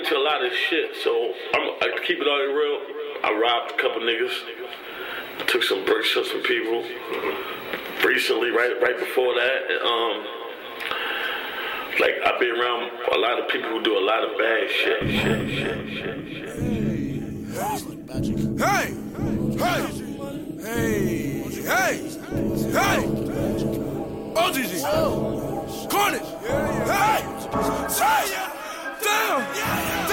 into a lot of shit, so I keep it all real. I robbed a couple niggas, took some bricks from some people. Recently, right before that, like I've been around a lot of people who do a lot of bad shit. Hey! OGG! Carnage! Hey! Damn!